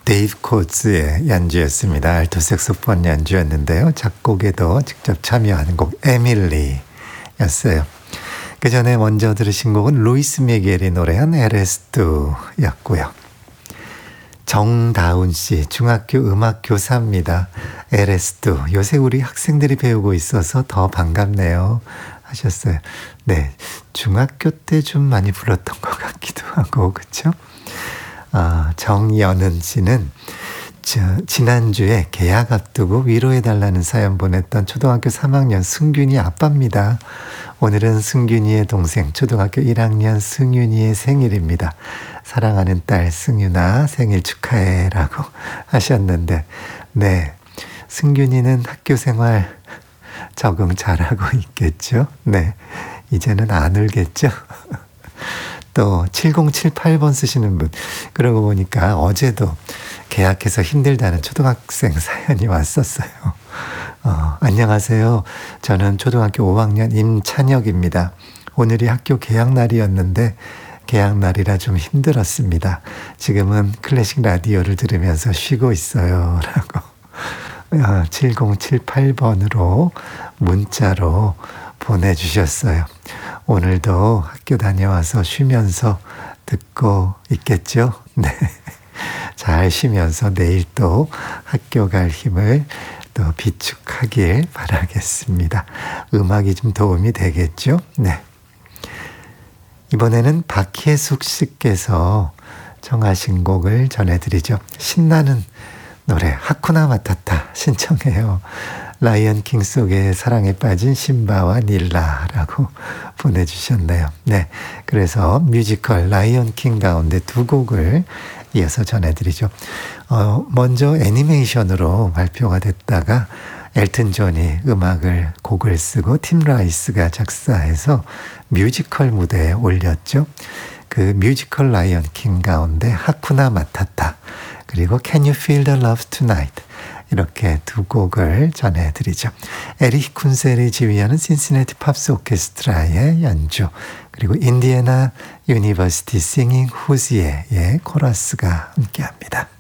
데이브 코츠의 연주였습니다. 알토 색소폰 연주였는데요. 작곡에도 직접 참여하는 곡 에밀리였어요. 그 전에 먼저 들으신 곡은 루이스 미겔이 노래한 에레스트였고요. 정다운 씨, 중학교 음악 교사입니다. 에레스트, 요새 우리 학생들이 배우고 있어서 더 반갑네요 하셨어요. 네, 중학교 때 좀 많이 불렀던 것 같기도 하고, 그렇죠? 정연은 씨는 지난주에 개학 앞두고 위로해달라는 사연 보냈던 초등학교 3학년 승균이 아빠입니다. 오늘은 승균이의 동생 초등학교 1학년 승윤이의 생일입니다. 사랑하는 딸 승윤아 생일 축하해 라고 하셨는데, 네, 승균이는 학교 생활 적응 잘하고 있겠죠. 네, 이제는 안 울겠죠. 또 7078번 쓰시는 분, 그러고 보니까 어제도 개학해서 힘들다는 초등학생 사연이 왔었어요. 안녕하세요. 저는 초등학교 5학년 임찬혁입니다. 오늘이 학교 개학날이었는데 개학날이라 좀 힘들었습니다. 지금은 클래식 라디오를 들으면서 쉬고 있어요 라고 7078번으로 문자로 보내주셨어요. 오늘도 학교 다녀와서 쉬면서 듣고 있겠죠? 네. 잘 쉬면서 내일 또 학교 갈 힘을 또 비축하길 바라겠습니다. 음악이 좀 도움이 되겠죠? 네. 이번에는 박혜숙 씨께서 청하신 곡을 전해드리죠. 신나는 노래 하쿠나 마타타 신청해요. 라이언 킹 속의 사랑에 빠진 심바와 닐라라고 보내주셨네요. 네, 그래서 뮤지컬 라이언 킹 가운데 두 곡을 이어서 전해드리죠. 먼저 애니메이션으로 발표가 됐다가 엘튼 존이 곡을 쓰고 팀 라이스가 작사해서 뮤지컬 무대에 올렸죠. 그 뮤지컬 라이언 킹 가운데 하쿠나 마타타, 그리고 Can You Feel the Love Tonight, 이렇게 두 곡을 전해드리죠. 에릭 쿤셀이 지휘하는 신시내티 팝스 오케스트라의 연주, 그리고 인디애나 유니버시티 싱잉 후지에의 코러스가 함께합니다.